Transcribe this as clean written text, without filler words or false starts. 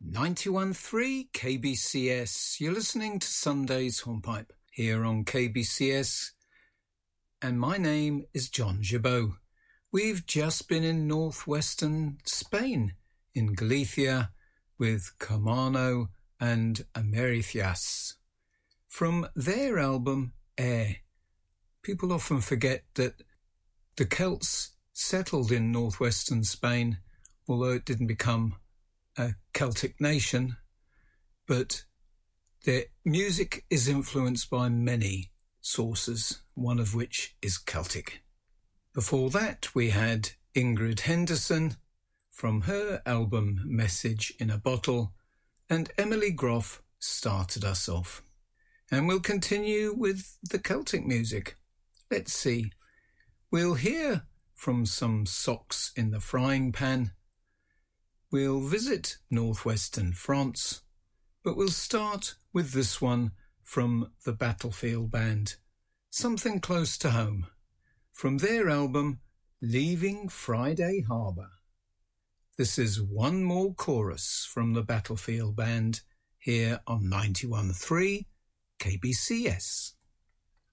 91.3 KBCS. You're listening to Sunday's Hornpipe here on KBCS, and my name is John Gibaud. We've just been in northwestern Spain, in Galicia, with Comano and Americias. From their album, Air. People often forget that the Celts settled in northwestern Spain, although it didn't become a Celtic nation, but their music is influenced by many sources, one of which is Celtic. Before that, we had Ingrid Henderson from her album Message in a Bottle, and Emily Groff started us off. And we'll continue with the Celtic music. Let's see. We'll hear from some Socks in the Frying Pan. We'll visit northwestern France, but we'll start with this one from the Battlefield Band, Something Close to Home, from their album Leaving Friday Harbour. This is one more chorus from the Battlefield Band here on 91.3 KBCS.